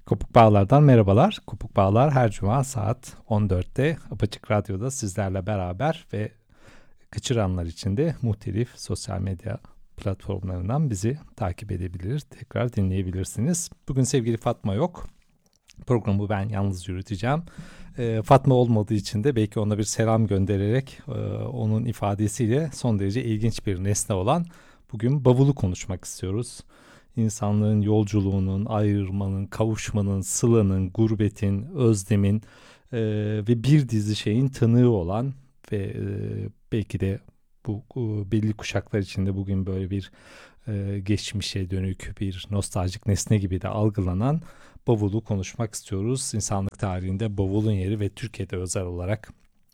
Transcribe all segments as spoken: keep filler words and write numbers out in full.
Kopuk Bağlar'dan merhabalar. Kopuk Bağlar her cuma saat on dörtte Apaçık Radyo'da sizlerle beraber ve kaçıranlar için de muhtelif sosyal medya platformlarından bizi takip edebilir, tekrar dinleyebilirsiniz. Bugün sevgili Fatma yok. Programı ben yalnız yürüteceğim. Ee, Fatma olmadığı için de belki ona bir selam göndererek e, onun ifadesiyle son derece ilginç bir nesne olan bugün bavulu konuşmak istiyoruz. İnsanlığın yolculuğunun, ayrılmanın, kavuşmanın, sılanın, gurbetin, özlemin e, ve bir dizi şeyin tanığı olan ve e, belki de bu e, belli kuşaklar içinde bugün böyle bir e, geçmişe dönük bir nostaljik nesne gibi de algılanan bavulu konuşmak istiyoruz. İnsanlık tarihinde bavulun yeri ve Türkiye'de özel olarak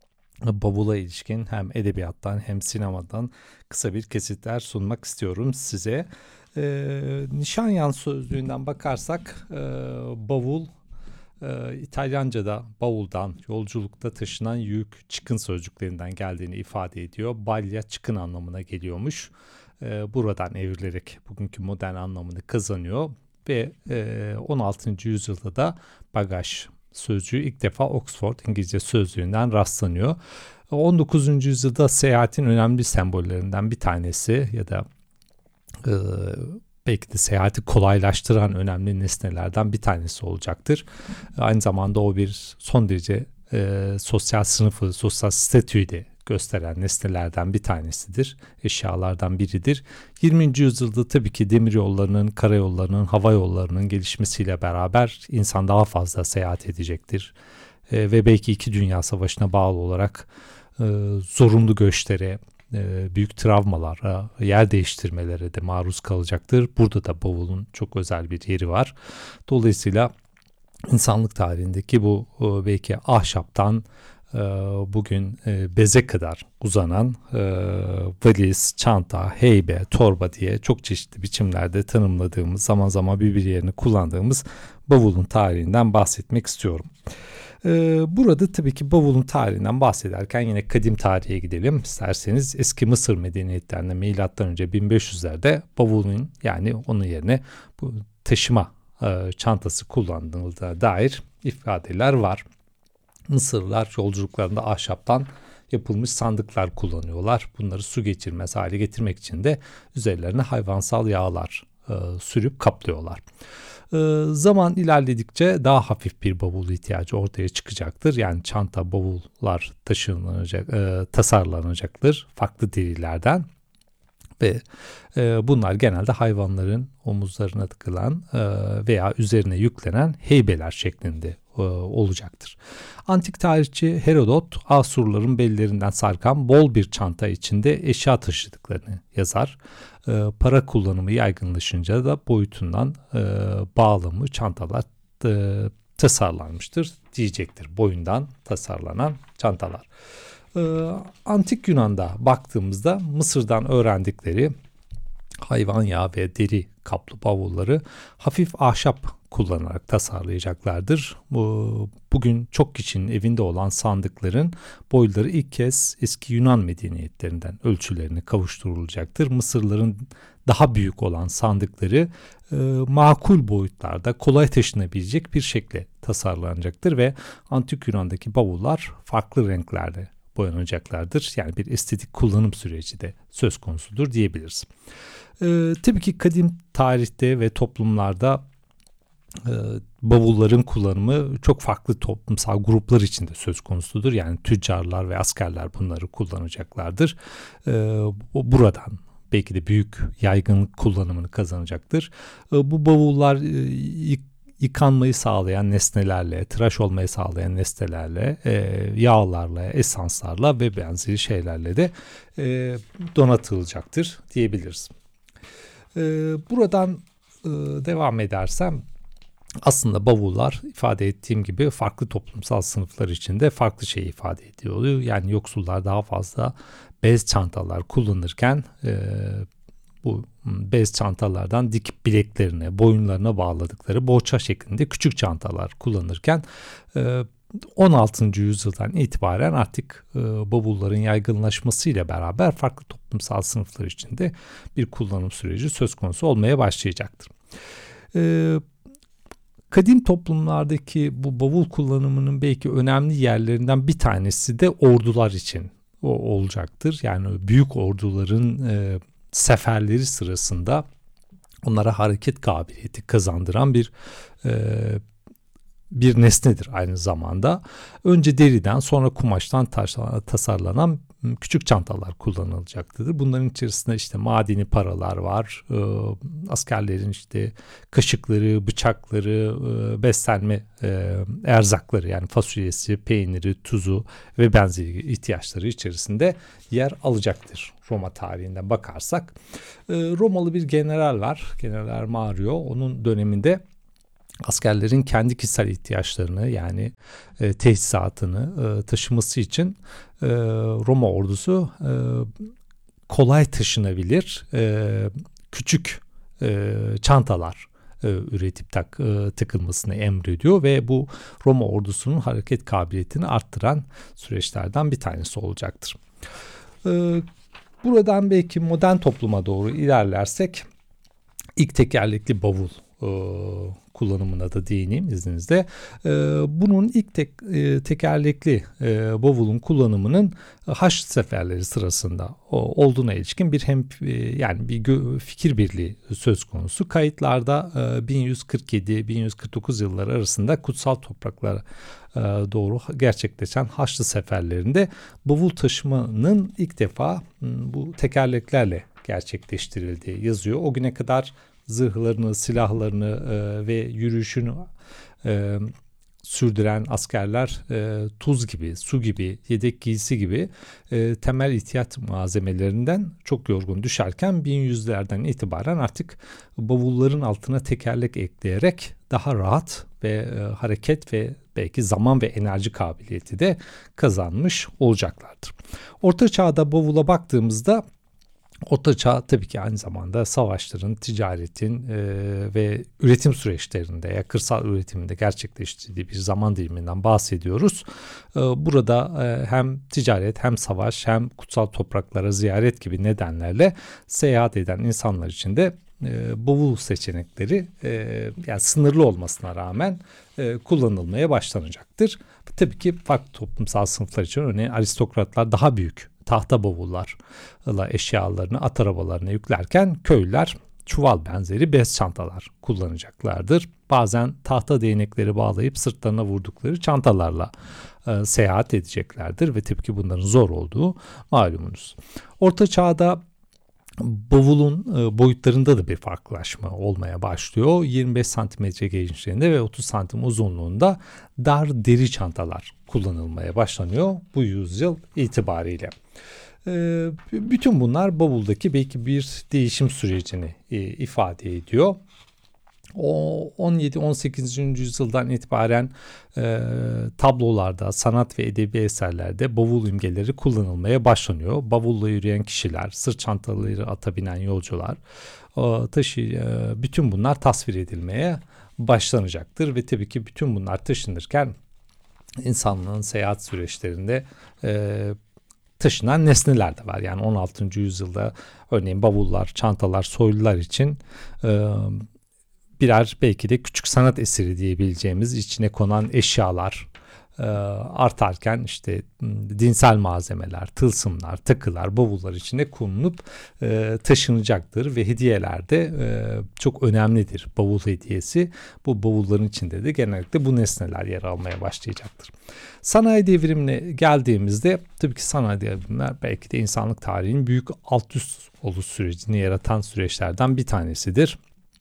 bavula ilişkin hem edebiyattan hem sinemadan kısa bir kesitler sunmak istiyorum size. Ee, Nişanyan sözlüğünden bakarsak e, bavul e, İtalyanca'da bavuldan, yolculukta taşınan yük, çıkın sözcüklerinden geldiğini ifade ediyor. Balya çıkın anlamına geliyormuş. E, buradan evrilerek bugünkü modern anlamını kazanıyor ve e, on altıncı yüzyılda da bagaj sözcüğü ilk defa Oxford İngilizce sözlüğünden rastlanıyor. on dokuzuncu yüzyılda seyahatin önemli sembollerinden bir tanesi ya da e, belki de seyahati kolaylaştıran önemli nesnelerden bir tanesi olacaktır. Aynı zamanda o bir son derece e, sosyal sınıfı, sosyal statüyü de gösteren nesnelerden bir tanesidir. Eşyalardan biridir. yirminci yüzyılda tabii ki demiryollarının, karayollarının, hava yollarının gelişmesiyle beraber insan daha fazla seyahat edecektir. E, ve belki iki Dünya Savaşı'na bağlı olarak e, zorunlu göçlere, e, büyük travmalara, yer değiştirmelere de maruz kalacaktır. Burada da bavulun çok özel bir yeri var. Dolayısıyla insanlık tarihindeki bu e, belki ahşaptan bugün beze kadar uzanan valiz, çanta, heybe, torba diye çok çeşitli biçimlerde tanımladığımız, zaman zaman birbirlerini kullandığımız bavulun tarihinden bahsetmek istiyorum. Burada tabii ki bavulun tarihinden bahsederken yine kadim tarihe gidelim. İsterseniz eski Mısır medeniyetlerinde milattan önce bin beş yüzlerde bavulun, yani onun yerine bu taşıma çantası kullandığına dair ifadeler var. Mısırlılar yolculuklarında ahşaptan yapılmış sandıklar kullanıyorlar. Bunları su geçirmez hale getirmek için de üzerlerine hayvansal yağlar e, sürüp kaplıyorlar. E, zaman ilerledikçe daha hafif bir bavul ihtiyacı ortaya çıkacaktır. Yani çanta, bavullar taşınacak, e, tasarlanacaktır farklı derilerden. Ve e, bunlar genelde hayvanların omuzlarına tıkılan e, veya üzerine yüklenen heybeler şeklinde e, olacaktır. Antik tarihçi Herodot, Asurların bellerinden sarkan bol bir çanta içinde eşya taşıdıklarını yazar. E, para kullanımı yaygınlaşınca da boyutundan e, bağlamı çantalar e, tasarlanmıştır diyecektir. Boyundan tasarlanan çantalar. Ee, Antik Yunan'da baktığımızda Mısır'dan öğrendikleri hayvan yağı ve deri kaplı bavulları hafif ahşap kullanarak tasarlayacaklardır. Bu, bugün çok kişinin evinde olan sandıkların boyları ilk kez eski Yunan medeniyetlerinden ölçülerine kavuşturulacaktır. Mısırlıların daha büyük olan sandıkları e, makul boyutlarda kolay taşınabilecek bir şekilde tasarlanacaktır ve Antik Yunan'daki bavullar farklı renklerde boyanacaklardır. Yani bir estetik kullanım süreci de söz konusudur diyebiliriz. Ee, tabii ki kadim tarihte ve toplumlarda e, bavulların kullanımı çok farklı toplumsal gruplar içinde söz konusudur. Yani tüccarlar ve askerler bunları kullanacaklardır. Ee, buradan belki de büyük yaygınlık kullanımını kazanacaktır. Ee, bu bavullar e, yıkanmayı sağlayan nesnelerle, tıraş olmayı sağlayan nesnelerle, e, yağlarla, esanslarla ve benzeri şeylerle de e, donatılacaktır diyebiliriz. E, buradan e, devam edersem aslında bavullar ifade ettiğim gibi farklı toplumsal sınıflar içinde farklı şey ifade ediyor. Yani yoksullar daha fazla bez çantalar kullanırken e, bu bez çantalardan dikip bileklerine, boyunlarına bağladıkları boğça şeklinde küçük çantalar kullanırken on altıncı yüzyıldan itibaren artık bavulların yaygınlaşmasıyla beraber farklı toplumsal sınıflar içinde bir kullanım süreci söz konusu olmaya başlayacaktır. Kadim toplumlardaki bu bavul kullanımının belki önemli yerlerinden bir tanesi de ordular için o olacaktır. Yani büyük orduların e, seferleri sırasında onlara hareket kabiliyeti kazandıran bir e, bir nesnedir aynı zamanda. Önce deriden sonra kumaştan tasarlanan küçük çantalar kullanılacaktır. Bunların içerisinde işte madeni paralar var, e, askerlerin işte kaşıkları, bıçakları, e, beslenme e, erzakları yani fasulyesi, peyniri, tuzu ve benzeri ihtiyaçları içerisinde yer alacaktır. Roma tarihinden bakarsak. E, Romalı bir general var, General Mario. Onun döneminde askerlerin kendi kişisel ihtiyaçlarını yani e, teçhizatını e, taşıması için e, Roma ordusu e, kolay taşınabilir e, küçük e, çantalar e, üretip tak, e, tıkılmasını emrediyor ve bu Roma ordusunun hareket kabiliyetini arttıran süreçlerden bir tanesi olacaktır. E, buradan belki modern topluma doğru ilerlersek ilk tekerlekli bavul e, kullanımına da değineyim izninizle. Ee, bunun ilk tek, e, tekerlekli e, bavulun kullanımının Haçlı seferleri sırasında o, olduğuna ilişkin bir hem e, yani bir gö- fikir birliği söz konusu. Kayıtlarda e, bin yüz kırk yedi bin yüz kırk dokuz yılları arasında kutsal topraklara e, doğru gerçekleşen Haçlı seferlerinde bavul taşımanın ilk defa m, bu tekerleklerle gerçekleştirildiği yazıyor. O güne kadar zırhlarını, silahlarını e, ve yürüyüşünü e, sürdüren askerler e, tuz gibi, su gibi, yedek giysi gibi e, temel ihtiyaç malzemelerinden çok yorgun düşerken bin yüzlerden itibaren artık bavulların altına tekerlek ekleyerek daha rahat ve e, hareket ve belki zaman ve enerji kabiliyeti de kazanmış olacaklardır. Orta Çağ'da bavula baktığımızda Orta Çağ tabii ki aynı zamanda savaşların, ticaretin e, ve üretim süreçlerinde ya kırsal üretiminde gerçekleştiği bir zaman diliminden bahsediyoruz. E, burada e, hem ticaret hem savaş hem kutsal topraklara ziyaret gibi nedenlerle seyahat eden insanlar için de e, bavul seçenekleri e, yani sınırlı olmasına rağmen e, kullanılmaya başlanacaktır. Tabii ki farklı toplumsal sınıflar için örneğin aristokratlar daha büyük tahta bavullarla eşyalarını at arabalarına yüklerken köylüler çuval benzeri bez çantalar kullanacaklardır. Bazen tahta değnekleri bağlayıp sırtlarına vurdukları çantalarla e, seyahat edeceklerdir ve tabii ki bunların zor olduğu malumunuz. Orta Çağ'da bavulun e, boyutlarında da bir farklılaşma olmaya başlıyor. yirmi beş santimetre genişliğinde ve otuz santim uzunluğunda dar deri çantalar kullanılmaya başlanıyor bu yüzyıl itibariyle. E, bütün bunlar bavuldaki belki bir değişim sürecini e, ifade ediyor. O on yedi on sekizinci yüzyıldan itibaren e, tablolarda, sanat ve edebi eserlerde bavul imgeleri kullanılmaya başlanıyor. Bavulla yürüyen kişiler, sırt çantaları ata binen yolcular, e, taşı, e, bütün bunlar tasvir edilmeye başlanacaktır ve tabii ki bütün bunlar taşınırken insanlığın seyahat süreçlerinde e, taşınan nesneler de var. Yani on altıncı yüzyılda örneğin bavullar, çantalar soylular için e, birer belki de küçük sanat eseri diyebileceğimiz içine konan eşyalar e, artarken işte dinsel malzemeler, tılsımlar, takılar, bavullar içine konulup e, taşınacaktır ve hediyeler de e, çok önemlidir. Bavul hediyesi bu bavulların içinde de genellikle bu nesneler yer almaya başlayacaktır. Sanayi devrimine geldiğimizde tabii ki sanayi devrimler belki de insanlık tarihinin büyük alt üst oluş sürecini yaratan süreçlerden bir tanesidir.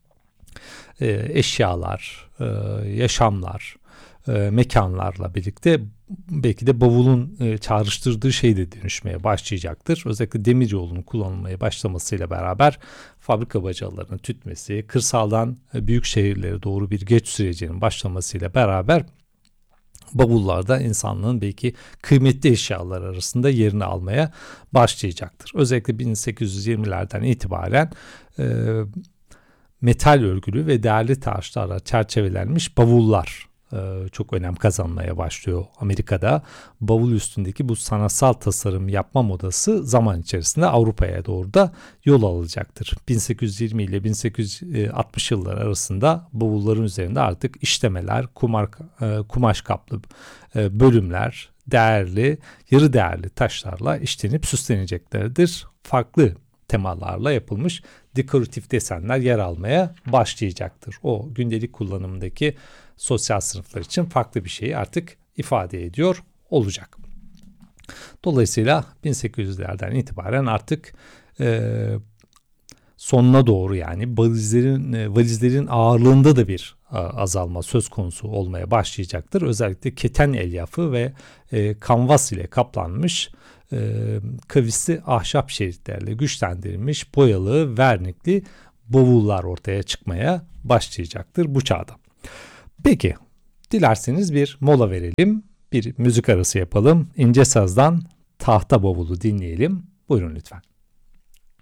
E, eşyalar, e, yaşamlar, e, mekanlarla birlikte belki de bavulun e, çağrıştırdığı şey de dönüşmeye başlayacaktır. Özellikle demiryolunun kullanılmaya başlamasıyla beraber fabrika bacalarının tütmesi, kırsaldan e, büyük şehirlere doğru bir göç sürecinin başlamasıyla beraber bavullarda insanlığın belki kıymetli eşyalar arasında yerini almaya başlayacaktır. Özellikle bin sekiz yüz yirmilerden itibaren e, metal örgülü ve değerli taşlarla çerçevelenmiş bavullar e, çok önem kazanmaya başlıyor Amerika'da. Bavul üstündeki bu sanatsal tasarım yapma modası zaman içerisinde Avrupa'ya doğru da yol alacaktır. bin sekiz yüz yirmi ile bin sekiz yüz altmış yıllar arasında bavulların üzerinde artık işlemeler, kumar, e, kumaş kaplı e, bölümler, değerli, yarı değerli taşlarla işlenip süsleneceklerdir. Farklı temalarla yapılmış dekoratif desenler yer almaya başlayacaktır. O gündelik kullanımdaki sosyal sınıflar için farklı bir şeyi artık ifade ediyor olacak. Dolayısıyla bin sekiz yüzlerden itibaren artık e, sonuna doğru yani valizlerin e, valizlerin ağırlığında da bir a, azalma söz konusu olmaya başlayacaktır. Özellikle keten elyafı ve e, kanvas ile kaplanmış e, kavisli ahşap şeritlerle güçlendirilmiş boyalı vernikli bavullar ortaya çıkmaya başlayacaktır bu çağda. Peki dilerseniz bir mola verelim, bir müzik arası yapalım. İnce Saz'dan Tahta Bavulu dinleyelim. Buyurun lütfen.